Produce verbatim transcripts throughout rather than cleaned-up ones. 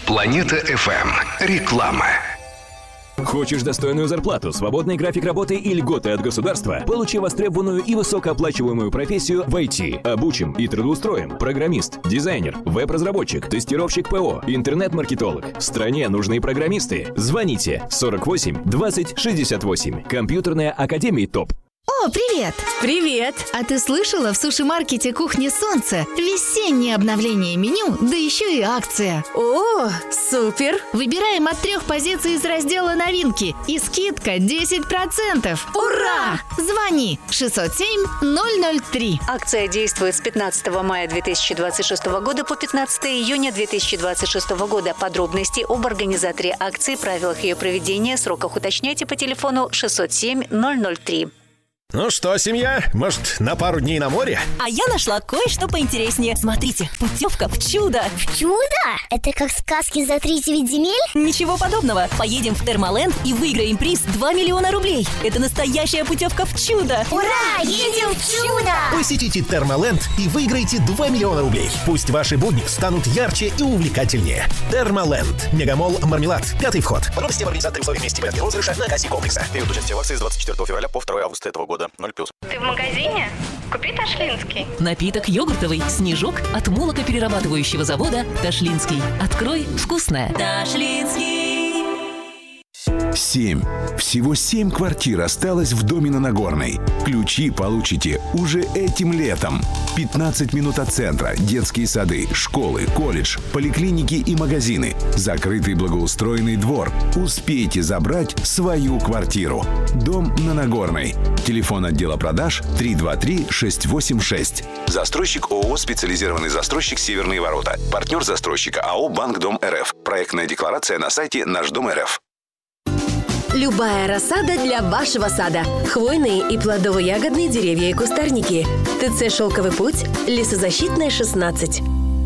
Планета эф эм. Реклама. Хочешь достойную зарплату, свободный график работы и льготы от государства? Получи востребованную и высокооплачиваемую профессию в ай ти. Обучим и трудоустроим. Программист, дизайнер, веб-разработчик, тестировщик ПО, интернет-маркетолог. В стране нужны программисты. Звоните сорок восемь двадцать шестьдесят восемь. Компьютерная академия ТОП. О, привет! Привет! А ты слышала, в суши-маркете «Кухня Солнца» весеннее обновление меню, да еще и акция. О, супер! Выбираем от трех позиций из раздела «Новинки» и скидка десять процентов. Ура! Звони шестьсот семь ноль ноль три. Акция действует с пятнадцатого мая две тысячи двадцать шестого года по пятнадцатое июня две тысячи двадцать шестого года. Подробности об организаторе акции, правилах ее проведения, сроках уточняйте по телефону шестьсот семь ноль ноль три. Ну что, семья, может, на пару дней на море? А я нашла кое-что поинтереснее. Смотрите, путевка в чудо. В чудо? Это как сказки за тридевять земель? Ничего подобного. Поедем в Термоленд и выиграем приз два миллиона рублей. Это настоящая путевка в чудо. Ура! Едем в чудо! Посетите Термоленд и выиграйте два миллиона рублей. Пусть ваши будни станут ярче и увлекательнее. Термоленд. Мегамолл Мармелад. Пятый вход. Подробности в организаторе условий вместе порядка розыгрыша на кассе комплекса. Период участия в акции с двадцать четвёртого февраля по второго августа этого года. ноль плюс. Ты в магазине? Купи ташлинский. Напиток йогуртовый «Снежок» от молокоперерабатывающего завода «Ташлинский». Открой вкусное. Ташлинский. Семь. Всего семь квартир осталось в доме на Нагорной. Ключи получите уже этим летом. пятнадцать минут от центра, детские сады, школы, колледж, поликлиники и магазины. Закрытый благоустроенный двор. Успейте забрать свою квартиру. Дом на Нагорной. Телефон отдела продаж три два три шесть восемь шесть. Застройщик ООО «Специализированный застройщик Северные ворота». Партнер застройщика АО «Банк Дом РФ». Проектная декларация на сайте Наш Дом РФ. Любая рассада для вашего сада. Хвойные и плодово-ягодные деревья и кустарники. ТЦ «Шелковый путь», Лесозащитная, шестнадцать.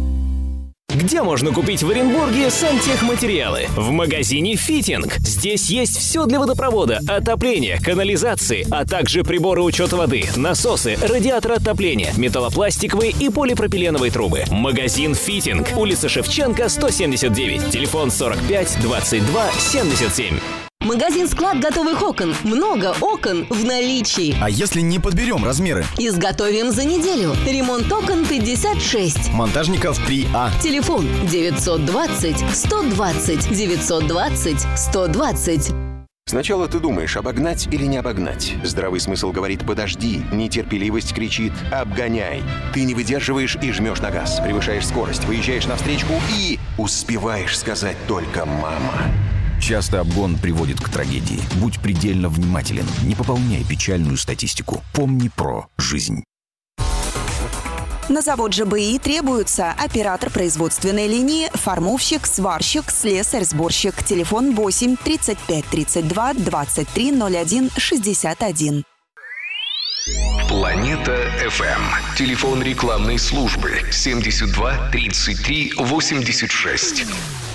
Где можно купить в Оренбурге сантехматериалы? В магазине «Фитинг». Здесь есть все для водопровода, отопления, канализации, а также приборы учета воды, насосы, радиаторы отопления, металлопластиковые и полипропиленовые трубы. Магазин «Фитинг». Улица Шевченко, сто семьдесят девять. Телефон сорок пять двадцать два семьдесят семь. Магазин-склад готовых окон. Много окон в наличии. А если не подберем размеры? Изготовим за неделю. Ремонт окон пятьдесят шесть. Монтажников три А. Телефон девятьсот двадцать сто двадцать девятьсот двадцать сто двадцать. Сначала ты думаешь, обогнать или не обогнать. Здравый смысл говорит «подожди», нетерпеливость кричит «обгоняй». Ты не выдерживаешь и жмешь на газ, превышаешь скорость, выезжаешь навстречку и успеваешь сказать только «мама». Часто обгон приводит к трагедии. Будь предельно внимателен, не пополняй печальную статистику. Помни про жизнь. На завод ЖБИ требуются оператор производственной линии, формовщик, сварщик, слесарь, сборщик. Телефон восемь тридцать пять тридцать два двадцать три ноль один шестьдесят один. Планета эф эм. Телефон рекламной службы семьдесят два тридцать три восемьдесят шесть.